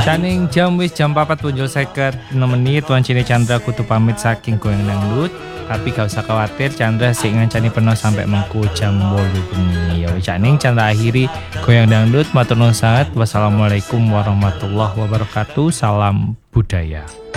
Caning jam 4:56 menit Wancine Chandra kutu pamit saking Goyang Dangdut. Tapi gak usah khawatir, Chandra sik ngancani penuh sampai mengku jam 8 bengi. Ya caning Chandra akhiri Goyang Dangdut, matur nuwun sanget. Wassalamualaikum warahmatullahi wabarakatuh. Salam budaya.